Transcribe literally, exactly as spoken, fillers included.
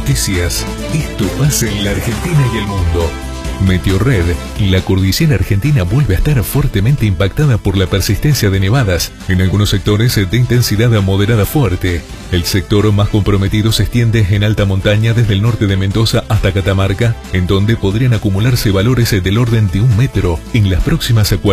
noticias. Esto pasa en la Argentina y el mundo. Meteorred, la cordillera argentina vuelve a estar fuertemente impactada por la persistencia de nevadas, en algunos sectores de intensidad moderada fuerte. El sector más comprometido se extiende en alta montaña desde el norte de Mendoza hasta Catamarca, en donde podrían acumularse valores del orden de un metro en las próximas